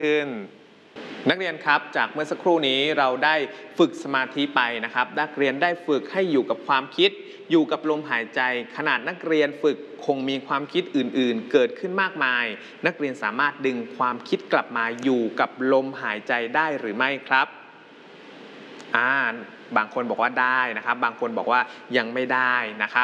ขึ้นนักเรียนครับจากเมื่อสักครู่นี้เราได้ฝึกสมาธิไปนะครับนักเรียนได้ฝึกให้อยู่กับความคิดอยู่กับลมหายใจขนาดนักเรียนฝึกคงมีความคิดอื่นๆเกิดขึ้นมากมายนักเรียนสามารถดึงความคิดกลับมาอยู่กับลมหายใจได้หรือไม่ครับบางคนบอกว่าได้นะครับบางคนบอกว่ายังไม่ได้นะครับ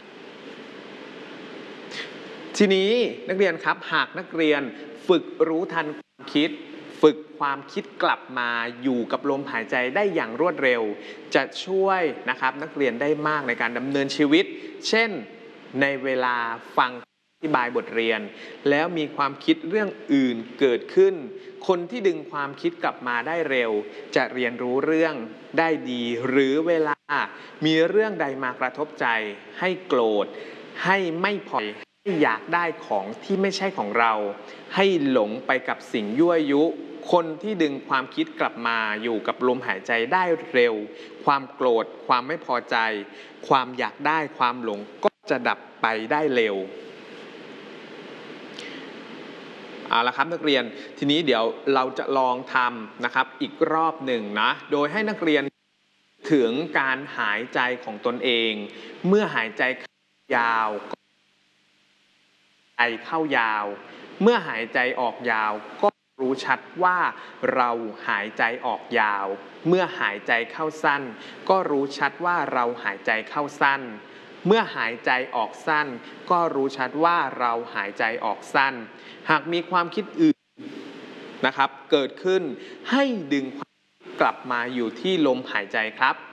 ทีนี้นักเรียนครับหากนักเรียนฝึกรู้ทันความคิดฝึกความคิดกลับมาอยู่กับลมหายใจได้อย่างรวดเร็วจะช่วยนะครับนักเรียนได้มากในการดำเนินชีวิตเช่นในเวลาฟังอธิบายบทเรียนแล้วมีความคิดเรื่องอื่นเกิดขึ้นคนที่ดึงความคิดกลับมาได้เร็วจะเรียนรู้เรื่องได้ดีหรือเวลามีเรื่องใดมากระทบใจให้โกรธให้ไม่พออยากได้ของที่ไม่ใช่ของเราให้หลงไปกับสิ่งยั่วยุคนที่ดึงความคิดกลับมาอยู่กับลมหายใจได้เร็วความโกรธความไม่พอใจความอยากได้ความหลงก็จะดับไปได้เร็วเอาละครับนักเรียนทีนี้เดี๋ยวเราจะลองทำนะครับอีกรอบหนึ่งนะโดยให้นักเรียนถึงการหายใจของตนเองเมื่อหายใจยาวหายใจเข้ายาวเมื่อหายใจออกยาวก็รู้ชัดว่าเราหายใจออกยาวเมื่อหายใจเข้าสั้นก็รู้ชัดว่าเราหายใจเข้าสั้นเมื่อหายใจออกสั้นก็รู้ชัดว่าเราหายใจออกสั้นหากมีความคิดอื่นนะครับเกิดขึ้นให้ดึงความคิดกลับมาอยู่ที่ลมหายใจครับ